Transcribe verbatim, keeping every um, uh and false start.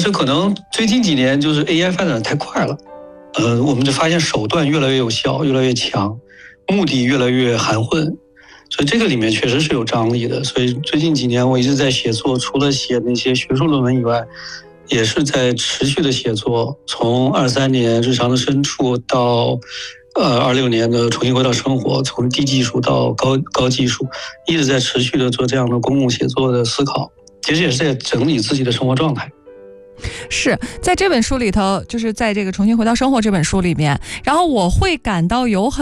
是可能最近几年就是 A I 发展太快了，呃，我们就发现手段越来越有效，越来越强，目的越来越含混，所以这个里面确实是有张力的。所以最近几年我一直在写作，除了写那些学术论文以外，也是在持续的写作。从二三年日常的深处到呃二六年的重新回到生活，从低技术到高高技术，一直在持续的做这样的公共写作的思考，其实也是在整理自己的生活状态。 是在这本书里头，就是在这个重新回到生活这本书里面，然后我会感到有很